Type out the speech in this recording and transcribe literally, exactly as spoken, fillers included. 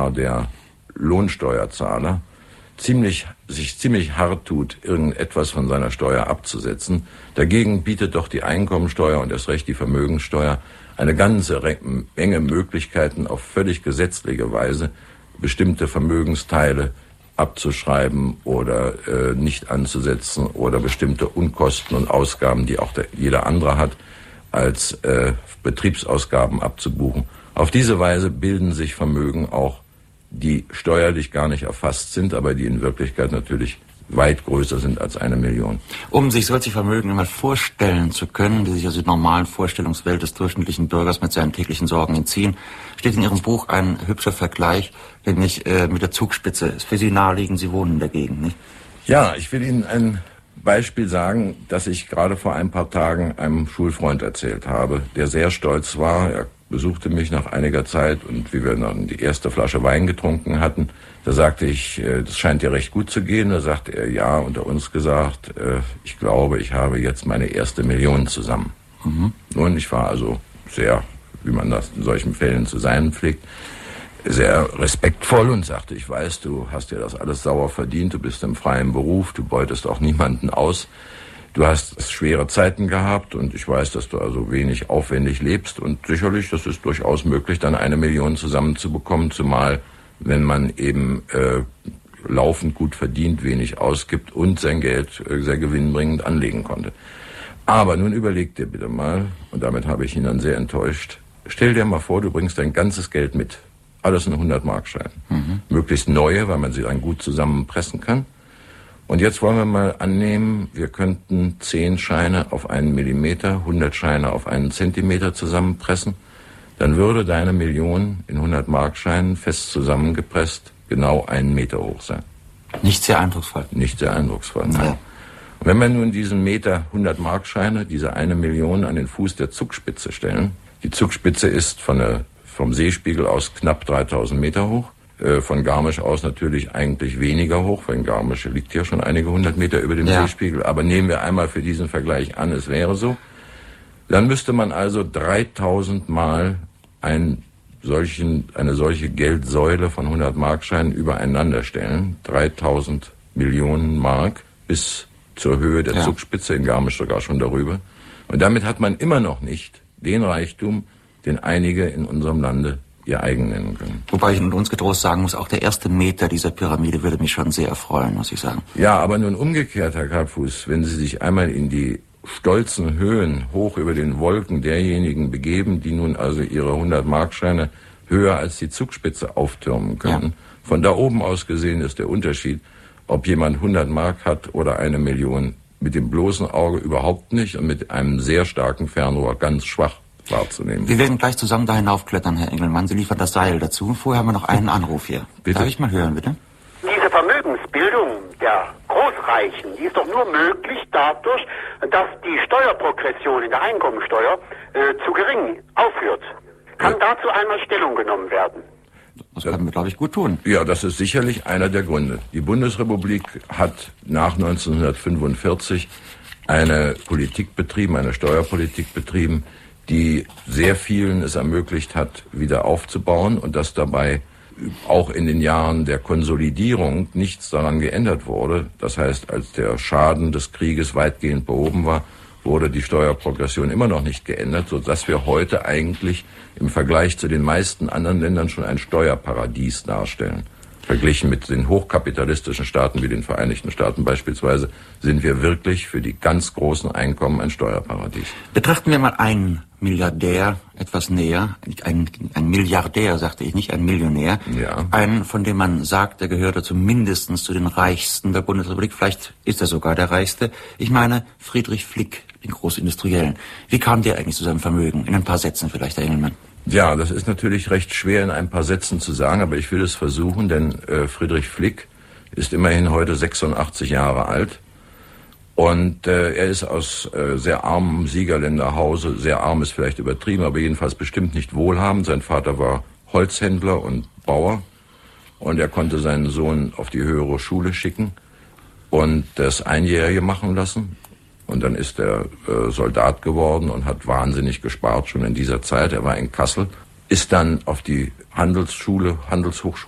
zwar der Lohnsteuerzahler, ziemlich, sich ziemlich hart tut, irgendetwas von seiner Steuer abzusetzen. Dagegen bietet doch die Einkommensteuer und erst recht die Vermögenssteuer eine ganze Menge Möglichkeiten, auf völlig gesetzliche Weise bestimmte Vermögensteile abzuschreiben oder äh, nicht anzusetzen oder bestimmte Unkosten und Ausgaben, die auch der, jeder andere hat, als äh, Betriebsausgaben abzubuchen. Auf diese Weise bilden sich Vermögen auch, die steuerlich gar nicht erfasst sind, aber die in Wirklichkeit natürlich weit größer sind als eine Million. Um sich solche Vermögen einmal vorstellen zu können, die sich also der normalen Vorstellungswelt des durchschnittlichen Bürgers mit seinen täglichen Sorgen entziehen, steht in Ihrem Buch ein hübscher Vergleich, nämlich äh, mit der Zugspitze. Ist für Sie naheliegend, Sie wohnen in der Gegend, nicht? Ja, ich will Ihnen ein Beispiel sagen, das ich gerade vor ein paar Tagen einem Schulfreund erzählt habe, der sehr stolz war. Er besuchte mich nach einiger Zeit und wie wir dann die erste Flasche Wein getrunken hatten, da sagte ich, das scheint dir recht gut zu gehen. Da sagte er, ja, unter uns gesagt, ich glaube, ich habe jetzt meine erste Million zusammen. Mhm. Und ich war also sehr, wie man das in solchen Fällen zu sein pflegt, sehr respektvoll und sagte, ich weiß, du hast dir das alles sauer verdient, du bist im freien Beruf, du beutest auch niemanden aus. Du hast schwere Zeiten gehabt und ich weiß, dass du also wenig aufwendig lebst und sicherlich, das ist durchaus möglich, dann eine Million zusammenzubekommen, zumal wenn man eben äh, laufend gut verdient, wenig ausgibt und sein Geld äh, sehr gewinnbringend anlegen konnte. Aber nun überleg dir bitte mal, und damit habe ich ihn dann sehr enttäuscht, stell dir mal vor, du bringst dein ganzes Geld mit, alles in hundert-Mark-Scheinen, mhm. möglichst neue, weil man sie dann gut zusammenpressen kann. Und jetzt wollen wir mal annehmen, wir könnten zehn Scheine auf einen Millimeter, hundert Scheine auf einen Zentimeter zusammenpressen. Dann würde deine Million in hundert-Mark-Scheinen fest zusammengepresst genau einen Meter hoch sein. Nicht sehr eindrucksvoll. Nicht sehr eindrucksvoll, nein. Und wenn wir nun diesen Meter hundert-Mark-Scheine, diese eine Million an den Fuß der Zugspitze stellen, die Zugspitze ist von der, vom Seespiegel aus knapp dreitausend Meter hoch, von Garmisch aus natürlich eigentlich weniger hoch, weil Garmisch liegt ja schon einige hundert Meter über dem ja. Seespiegel. Aber nehmen wir einmal für diesen Vergleich an, es wäre so. Dann müsste man also dreitausend Mal einen solchen, eine solche Geldsäule von hundert-Mark-Scheinen übereinander stellen. dreitausend Millionen Mark bis zur Höhe der ja. Zugspitze, in Garmisch sogar schon darüber. Und damit hat man immer noch nicht den Reichtum, den einige in unserem Lande ihr eigen nennen können. Wobei ich uns getrost sagen muss, auch der erste Meter dieser Pyramide würde mich schon sehr erfreuen, muss ich sagen. Ja, aber nun umgekehrt, Herr Karpfuß, wenn Sie sich einmal in die stolzen Höhen hoch über den Wolken derjenigen begeben, die nun also ihre hundert-Mark-Scheine höher als die Zugspitze auftürmen können. Ja. Von da oben aus gesehen ist der Unterschied, ob jemand hundert Mark hat oder eine Million, mit dem bloßen Auge überhaupt nicht und mit einem sehr starken Fernrohr ganz schwach wahrzunehmen. Wir werden gleich zusammen da hinaufklettern, Herr Engelmann. Sie liefern das Seil dazu. Vorher haben wir noch einen Anruf hier. Bitte? Darf ich mal hören, bitte? Diese Vermögensbildung der Großreichen, die ist doch nur möglich dadurch, dass die Steuerprogression in der Einkommensteuer äh, zu gering aufhört. Kann ja. dazu einmal Stellung genommen werden? Das können wir, glaube ich, gut tun. Ja, das ist sicherlich einer der Gründe. Die Bundesrepublik hat nach neunzehnhundertfünfundvierzig eine Politik betrieben, eine Steuerpolitik betrieben, die sehr vielen es ermöglicht hat, wieder aufzubauen und dass dabei auch in den Jahren der Konsolidierung nichts daran geändert wurde. Das heißt, als der Schaden des Krieges weitgehend behoben war, wurde die Steuerprogression immer noch nicht geändert, sodass wir heute eigentlich im Vergleich zu den meisten anderen Ländern schon ein Steuerparadies darstellen. Verglichen mit den hochkapitalistischen Staaten wie den Vereinigten Staaten beispielsweise sind wir wirklich für die ganz großen Einkommen ein Steuerparadies. Betrachten wir mal einen Milliardär etwas näher. Ein, ein Milliardär, sagte ich, nicht ein Millionär. Ja. Einen, von dem man sagt, er gehörte zumindest zu den Reichsten der Bundesrepublik. Vielleicht ist er sogar der Reichste. Ich meine Friedrich Flick, den Großindustriellen. Wie kam der eigentlich zu seinem Vermögen? In ein paar Sätzen vielleicht, Herr Engelmann. Ja, das ist natürlich recht schwer in ein paar Sätzen zu sagen, aber ich will es versuchen, denn äh, Friedrich Flick ist immerhin heute sechsundachtzig Jahre alt und äh, er ist aus äh, sehr armem Siegerländerhause, sehr arm ist vielleicht übertrieben, aber jedenfalls bestimmt nicht wohlhabend. Sein Vater war Holzhändler und Bauer und er konnte seinen Sohn auf die höhere Schule schicken und das Einjährige machen lassen. Und dann ist er äh, Soldat geworden und hat wahnsinnig gespart, schon in dieser Zeit. Er war in Kassel, ist dann auf die Handelsschule, Handelshochschule